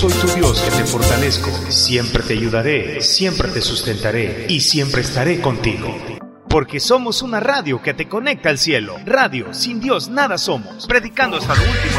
Soy tu Dios que te fortalezco, siempre te ayudaré, siempre te sustentaré y siempre estaré contigo. Porque somos una radio que te conecta al cielo. Radio, sin Dios nada somos. Predicando hasta lo último